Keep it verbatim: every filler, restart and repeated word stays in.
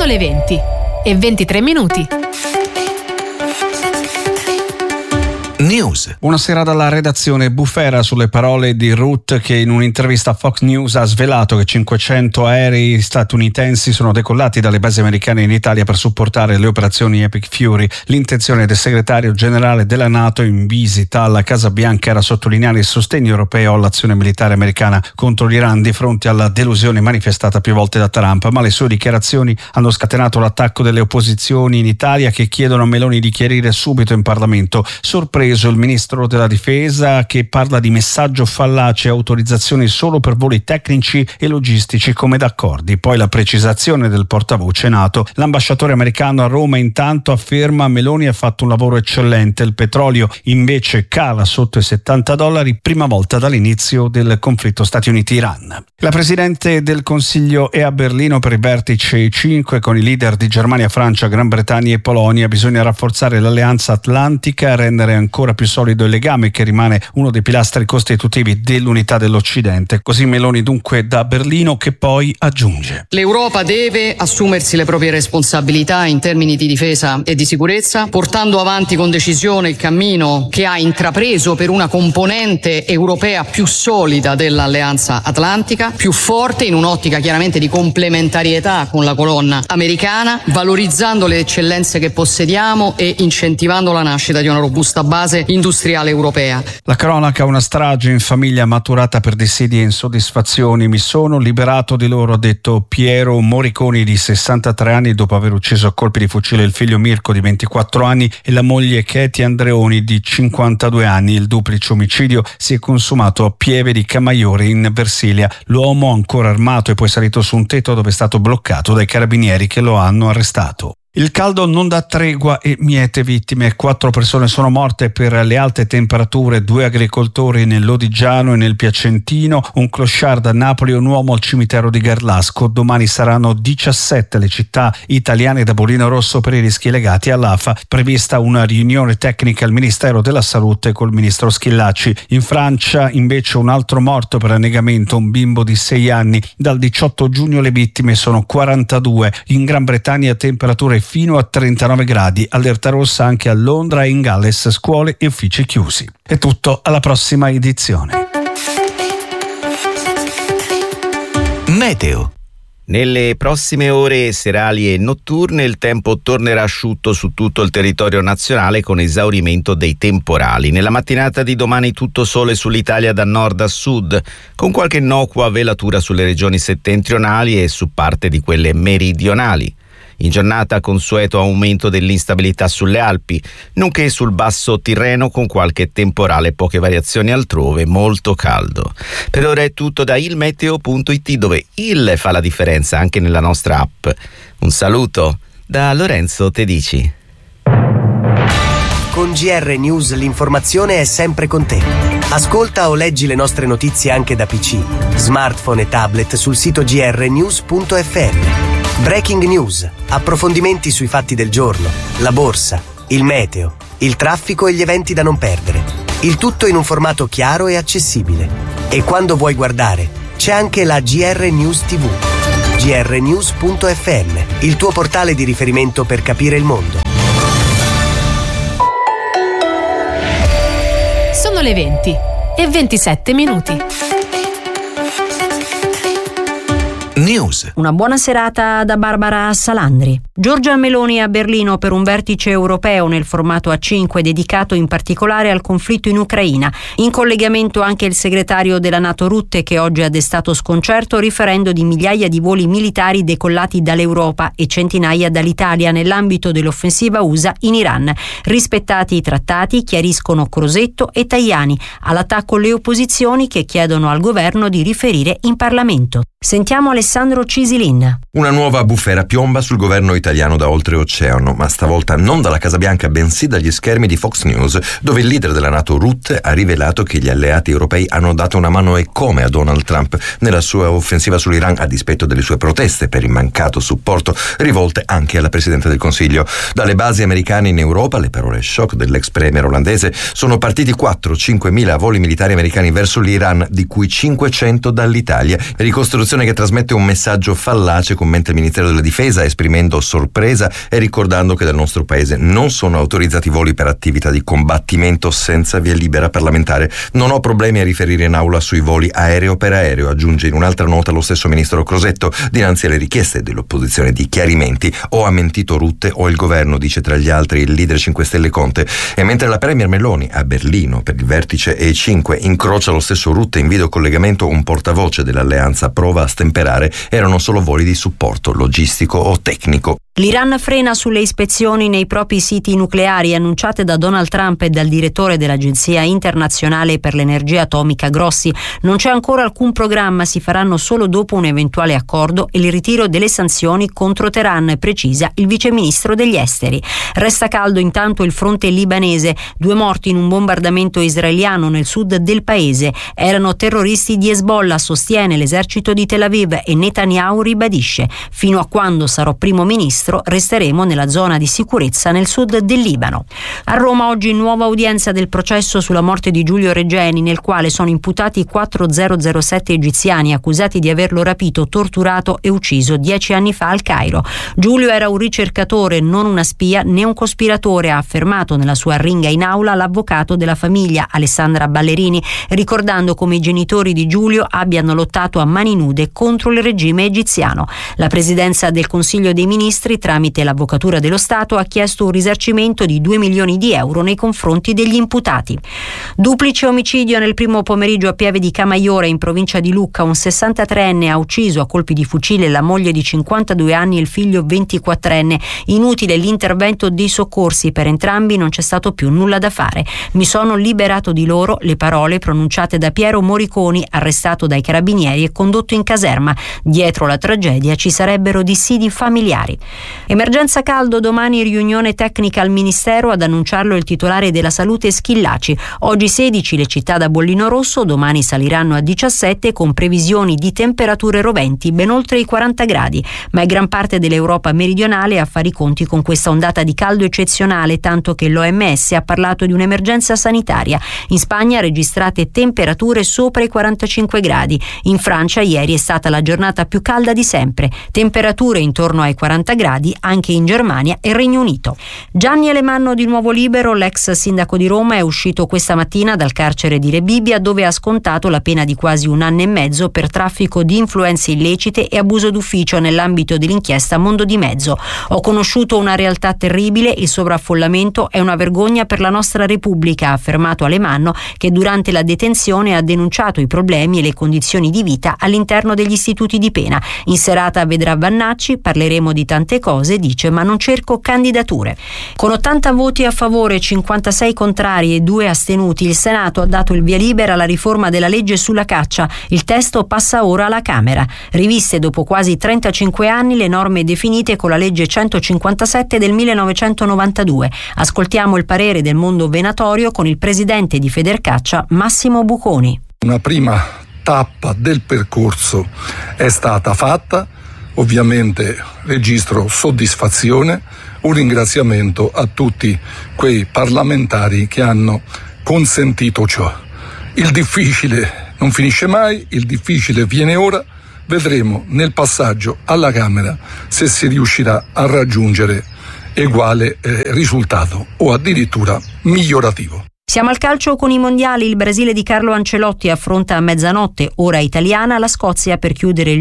Sono le venti e ventitré minuti. News. Buonasera dalla redazione. Bufera sulle parole di Rutte, che in un'intervista a Fox News ha svelato che cinquecento aerei statunitensi sono decollati dalle basi americane in Italia per supportare le operazioni Epic Fury. L'intenzione del segretario generale della NATO in visita alla Casa Bianca era sottolineare il sostegno europeo all'azione militare americana contro l'Iran di fronte alla delusione manifestata più volte da Trump, ma le sue dichiarazioni hanno scatenato l'attacco delle opposizioni in Italia, che chiedono a Meloni di chiarire subito in Parlamento. Sorpreso il ministro della difesa, che parla di messaggio fallace e autorizzazioni solo per voli tecnici e logistici come d'accordi. Poi la precisazione del portavoce NATO. L'ambasciatore americano a Roma intanto afferma: Meloni ha fatto un lavoro eccellente, il petrolio invece cala sotto i settanta dollari, prima volta dall'inizio del conflitto Stati Uniti-Iran. La Presidente del Consiglio è a Berlino per il vertice cinque con i leader di Germania, Francia, Gran Bretagna e Polonia. Bisogna rafforzare l'alleanza atlantica, rendere ancora più solido il legame che rimane uno dei pilastri costitutivi dell'unità dell'Occidente. Così Meloni dunque da Berlino, che poi aggiunge: l'Europa deve assumersi le proprie responsabilità in termini di difesa e di sicurezza, portando avanti con decisione il cammino che ha intrapreso per una componente europea più solida dell'Alleanza Atlantica, più forte in un'ottica chiaramente di complementarietà con la colonna americana, valorizzando le eccellenze che possediamo e incentivando la nascita di una robusta base industriale europea. La cronaca: una strage in famiglia maturata per dissidi e insoddisfazioni. Mi sono liberato di loro, ha detto Piero Moriconi, di sessantatré anni, dopo aver ucciso a colpi di fucile il figlio Mirko di ventiquattro anni e la moglie Katie Andreoni di cinquantadue anni. Il duplice omicidio si è consumato a Pieve di Camaiore in Versilia. L'uomo, ancora armato, è poi salito su un tetto dove è stato bloccato dai carabinieri che lo hanno arrestato. Il caldo non dà tregua e miete vittime. Quattro persone sono morte per le alte temperature, due agricoltori nell'Odigiano e nel Piacentino, un clochard a Napoli e un uomo al cimitero di Garlasco. Domani saranno diciassette le città italiane da bollino rosso per i rischi legati all'A F A. Prevista una riunione tecnica al Ministero della Salute col ministro Schillaci. In Francia invece un altro morto per annegamento, un bimbo di sei anni. Dal diciotto giugno le vittime sono quarantadue. In Gran Bretagna temperature fino a trentanove gradi, allerta rossa anche a Londra e in Galles, scuole e uffici chiusi. È tutto, alla prossima edizione. Meteo. Nelle prossime ore serali e notturne il tempo tornerà asciutto su tutto il territorio nazionale con esaurimento dei temporali. Nella mattinata di domani tutto sole sull'Italia da nord a sud, con qualche innocua velatura sulle regioni settentrionali e su parte di quelle meridionali. In giornata consueto aumento dell'instabilità sulle Alpi, nonché sul basso Tirreno con qualche temporale e poche variazioni altrove, molto caldo. Per ora è tutto da ilmeteo punto it, dove il fa la differenza anche nella nostra app. Un saluto da Lorenzo Tedici. Con G R News l'informazione è sempre con te. Ascolta o leggi le nostre notizie anche da P C, smartphone e tablet sul sito g r news punto f m. Breaking News, approfondimenti sui fatti del giorno, la borsa, il meteo, il traffico e gli eventi da non perdere. Il tutto in un formato chiaro e accessibile. E quando vuoi guardare, c'è anche la G R News tivù. g r news punto f m, il tuo portale di riferimento per capire il mondo. Sono le venti e ventisette minuti. News. Una buona serata da Barbara Salandri. Giorgia Meloni a Berlino per un vertice europeo nel formato A cinque dedicato in particolare al conflitto in Ucraina. In collegamento anche il segretario della NATO Rutte, che oggi ha destato sconcerto riferendo di migliaia di voli militari decollati dall'Europa e centinaia dall'Italia nell'ambito dell'offensiva U S A in Iran. Rispettati i trattati, chiariscono Crosetto e Tajani. All'attacco le opposizioni che chiedono al governo di riferire in Parlamento. Sentiamo Alessandro Cisilin. Una nuova bufera piomba sul governo italiano da oltreoceano, ma stavolta non dalla Casa Bianca, bensì dagli schermi di Fox News, dove il leader della NATO Rutte ha rivelato che gli alleati europei hanno dato una mano e come a Donald Trump nella sua offensiva sull'Iran, a dispetto delle sue proteste per il mancato supporto rivolte anche alla Presidente del Consiglio. Dalle basi americane in Europa, le parole shock dell'ex premier olandese, sono partiti quattro cinque mila voli militari americani verso l'Iran, di cui cinquecento dall'Italia. Ricostruzione che trasmette un messaggio fallace, commenta il Ministero della Difesa, esprimendo sorpresa e ricordando che dal nostro paese non sono autorizzati voli per attività di combattimento senza via libera parlamentare. Non ho problemi a riferire in aula sui voli aereo per aereo, aggiunge in un'altra nota lo stesso ministro Crosetto, dinanzi alle richieste dell'opposizione di chiarimenti. O ha mentito Rutte o il governo, dice tra gli altri il leader cinque Stelle Conte. E mentre la premier Meloni a Berlino per il vertice E cinque incrocia lo stesso Rutte in videocollegamento, un portavoce dell'alleanza prova a stemperare: erano solo voli di supporto logistico o tecnico. L'Iran frena sulle ispezioni nei propri siti nucleari annunciate da Donald Trump e dal direttore dell'Agenzia internazionale per l'energia atomica Grossi. Non c'è ancora alcun programma, si faranno solo dopo un eventuale accordo e il ritiro delle sanzioni contro Teheran, precisa il viceministro degli esteri. Resta caldo intanto il fronte libanese, due morti in un bombardamento israeliano nel sud del paese. Erano terroristi di Hezbollah, sostiene l'esercito di Tel Aviv, e Netanyahu ribadisce: fino a quando sarò primo ministro resteremo nella zona di sicurezza nel sud del Libano. A Roma oggi nuova udienza del processo sulla morte di Giulio Regeni, nel quale sono imputati quattromilazirosette egiziani accusati di averlo rapito, torturato e ucciso dieci anni fa al Cairo. Giulio era un ricercatore, non una spia né un cospiratore, ha affermato nella sua arringa in aula l'avvocato della famiglia Alessandra Ballerini, ricordando come i genitori di Giulio abbiano lottato a mani nude contro il regime egiziano. La presidenza del Consiglio dei Ministri, tramite l'Avvocatura dello Stato, ha chiesto un risarcimento di due milioni di euro nei confronti degli imputati. Duplice omicidio nel primo pomeriggio a Pieve di Camaiore, in provincia di Lucca. Un sessantatreenne ha ucciso a colpi di fucile la moglie di cinquantadue anni e il figlio ventiquattrenne. Inutile l'intervento dei soccorsi, per entrambi non c'è stato più nulla da fare. Mi sono liberato di loro, le parole pronunciate da Piero Moriconi, arrestato dai carabinieri e condotto in caserma. Dietro la tragedia ci sarebbero dissidi familiari. Emergenza caldo, domani riunione tecnica al Ministero, ad annunciarlo il titolare della salute Schillaci. Oggi sedici le città da bollino rosso, domani saliranno a diciassette con previsioni di temperature roventi ben oltre i quaranta gradi, ma è gran parte dell'Europa meridionale a fare i conti con questa ondata di caldo eccezionale, tanto che l'O M S ha parlato di un'emergenza sanitaria. In Spagna registrate temperature sopra i quarantacinque gradi, in Francia ieri è stata la giornata più calda di sempre, temperature intorno ai quaranta gradi anche in Germania e Regno Unito. Gianni Alemanno di nuovo libero, l'ex sindaco di Roma è uscito questa mattina dal carcere di Rebibbia, dove ha scontato la pena di quasi un anno e mezzo per traffico di influenze illecite e abuso d'ufficio nell'ambito dell'inchiesta Mondo di Mezzo. Ho conosciuto una realtà terribile, il sovraffollamento è una vergogna per la nostra Repubblica, ha affermato Alemanno, che durante la detenzione ha denunciato i problemi e le condizioni di vita all'interno degli istituti di pena. In serata vedrà Vannacci, parleremo di tante cose, dice, ma non cerco candidature. Con ottanta voti a favore, cinquantasei contrari e due astenuti, il Senato ha dato il via libera alla riforma della legge sulla caccia. Il testo passa ora alla Camera. Riviste dopo quasi trentacinque anni le norme definite con la legge centocinquantasette del millenovecentonovantadue. Ascoltiamo il parere del mondo venatorio con il presidente di Federcaccia, Massimo Buconi. Una prima tappa del percorso è stata fatta. Ovviamente registro soddisfazione, un ringraziamento a tutti quei parlamentari che hanno consentito ciò. Il difficile non finisce mai, il difficile viene ora, vedremo nel passaggio alla Camera se si riuscirà a raggiungere uguale eh, risultato o addirittura migliorativo. Siamo al calcio con i mondiali. Il Brasile di Carlo Ancelotti affronta a mezzanotte, ora italiana, la Scozia per chiudere il